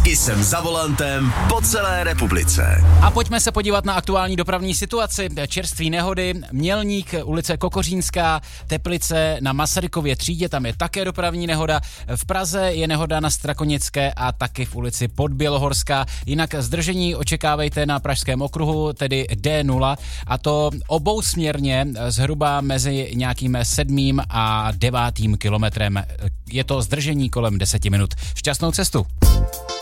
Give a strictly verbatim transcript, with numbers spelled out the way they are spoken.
I jsem za volantem po celé republice. A pojďme se podívat na aktuální dopravní situaci. Čerství nehody, Mělník, ulice Kokořínská, Teplice na Masarykově třídě, tam je také dopravní nehoda. V Praze je nehoda na Strakonické a taky v ulici Podbělohorská. Jinak zdržení očekávejte na Pražském okruhu, tedy D nula, a to obousměrně zhruba mezi nějakým sedmým a devátým kilometrem. Je to zdržení kolem deseti minut. Šťastnou cestu.